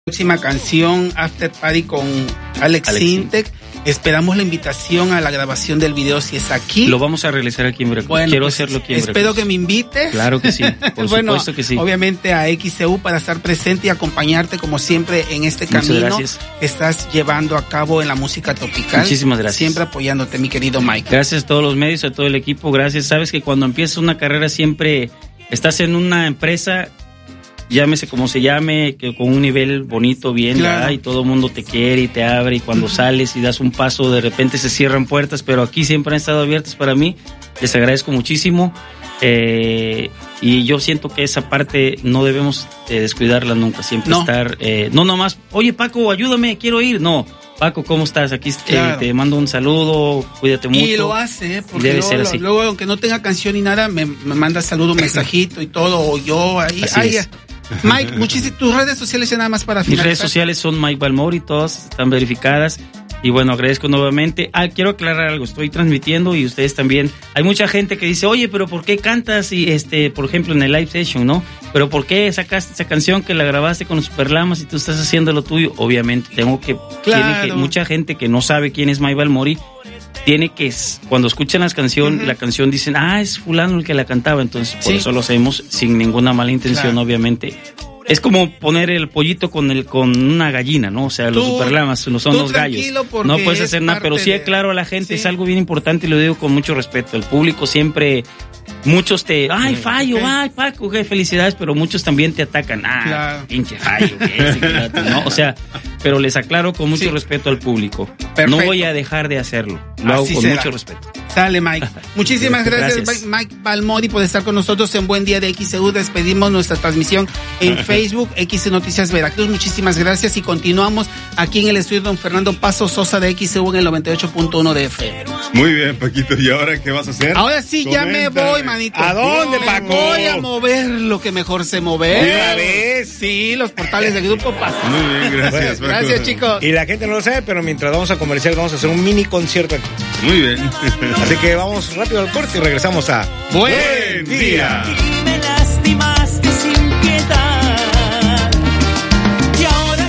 Próxima canción, After Party con Alex Sintek. Esperamos la invitación a la grabación del video si es aquí. Lo vamos a realizar aquí en Veracruz. Bueno, quiero pues, hacerlo aquí en Veracruz. Espero que me invites. Claro que sí, por supuesto que sí. Obviamente a XCU para estar presente y acompañarte como siempre en este camino que estás llevando a cabo en la música tropical. Muchísimas gracias. Siempre apoyándote, mi querido Mike. Gracias a todos los medios, a todo el equipo. Gracias. Sabes que cuando empiezas una carrera siempre estás en una empresa, llámese como se llame, que con un nivel bonito, bien, claro, ya, y todo el mundo te quiere y te abre, y cuando sales y das un paso, de repente se cierran puertas, pero aquí siempre han estado abiertas para mí. Les agradezco muchísimo, y yo siento que esa parte no debemos descuidarla nunca, siempre estar, no nomás, oye Paco, ayúdame, quiero ir, no. Paco, ¿cómo estás? Aquí te mando un saludo, cuídate mucho. Y lo hace, porque luego, aunque no tenga canción ni nada, me manda saludo, mensajito y todo, o yo ahí. Mike, tus redes sociales ya nada más para finalizar. Mis redes sociales son Mike Balmori, todas están verificadas. Y bueno, agradezco nuevamente. Quiero aclarar algo, estoy transmitiendo y ustedes también. Hay mucha gente que dice, oye, pero ¿por qué cantas? Y por ejemplo, en el live session, ¿no? Pero ¿por qué sacaste esa canción que la grabaste con los Superlamas y tú estás haciendo lo tuyo? Obviamente, mucha gente que no sabe quién es Mike Balmori, tiene que, cuando escuchan la canción dicen, es fulano el que la cantaba, entonces por eso lo hacemos sin ninguna mala intención, obviamente. Es como poner el pollito con una gallina, ¿no? O sea, los Superlamas no son los gallos. No puedes hacer nada, pero sí aclaro a la gente, es algo bien importante y lo digo con mucho respeto. El público siempre, muchos fallo, Paco, felicidades, pero muchos también te atacan. Pinche fallo, ¿no? O sea, pero les aclaro con mucho respeto al público. Perfecto. No voy a dejar de hacerlo. Lo hago con mucho respeto. Sale, Mike. Muchísimas gracias, Mike Balmori, por estar con nosotros en Buen Día de XCU. Despedimos nuestra transmisión en Facebook, X Noticias Veracruz. Muchísimas gracias y continuamos aquí en el estudio Don Fernando Paso Sosa de XCU en el 98.1 de FM. Muy bien, Paquito. ¿Y ahora qué vas a hacer? Ahora sí, ya me voy, manito. ¿A dónde, Paco? Voy a mover lo que mejor sé mover. ¿Otra vez? Sí, los portales del Grupo Paso. Muy bien, gracias, Paco. Gracias, chicos. Y la gente no lo sabe, pero mientras vamos a comercial, vamos a hacer un mini concierto aquí. Muy bien. Así que vamos rápido al corte y regresamos a Buen Día. Y me lastimaste sin piedad. Y ahora...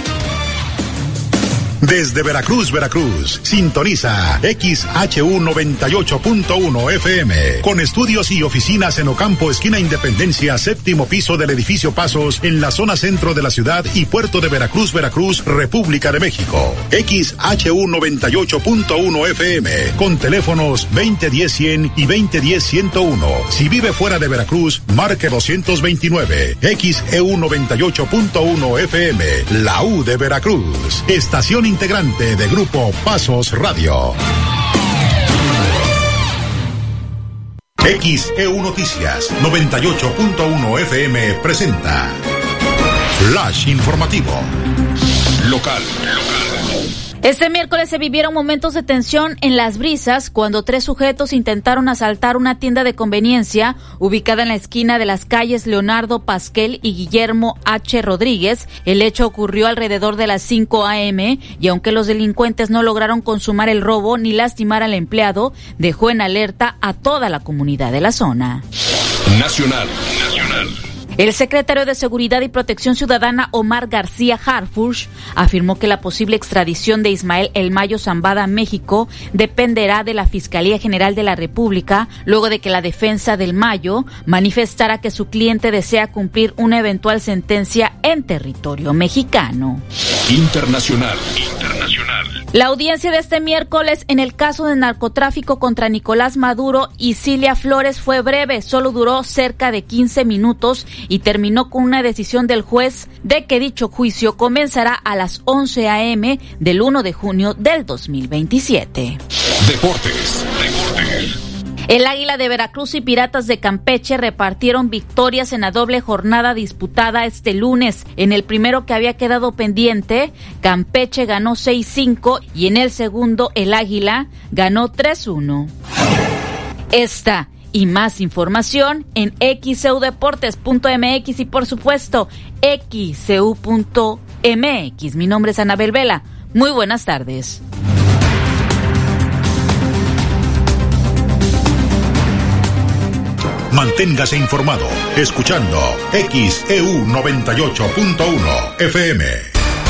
Desde Veracruz, sintoniza XHU 98.1 FM, con estudios y oficinas en Ocampo, esquina Independencia, séptimo piso del edificio Pasos, en la zona centro de la ciudad y puerto de Veracruz, República de México. XHU 98.1 FM, con teléfonos 2010-100 y 2010-101. Si vive fuera de Veracruz, marque 229. XEU 98.1 FM, la U de Veracruz. Estación integrante de Grupo Pasos Radio. XEU Noticias 98.1 FM presenta Flash Informativo Local. Este miércoles se vivieron momentos de tensión en Las Brisas cuando 3 sujetos intentaron asaltar una tienda de conveniencia ubicada en la esquina de las calles Leonardo Pasquel y Guillermo H. Rodríguez. El hecho ocurrió alrededor de las 5 a.m. y aunque los delincuentes no lograron consumar el robo ni lastimar al empleado, dejó en alerta a toda la comunidad de la zona. Nacional. El secretario de Seguridad y Protección Ciudadana, Omar García Harfuch, afirmó que la posible extradición de Ismael El Mayo Zambada a México dependerá de la Fiscalía General de la República, luego de que la defensa del Mayo manifestara que su cliente desea cumplir una eventual sentencia en territorio mexicano. Internacional. La audiencia de este miércoles en el caso de narcotráfico contra Nicolás Maduro y Cilia Flores fue breve, solo duró cerca de 15 minutos y terminó con una decisión del juez de que dicho juicio comenzará a las 11 a.m. del 1 de junio del 2027. Deportes. El Águila de Veracruz y Piratas de Campeche repartieron victorias en la doble jornada disputada este lunes. En el primero, que había quedado pendiente, Campeche ganó 6-5 y en el segundo el Águila ganó 3-1. Esta y más información en xeudeportes.mx y por supuesto xeu.mx. Mi nombre es Anabel Vela. Muy buenas tardes. Manténgase informado escuchando XEU 98.1 FM.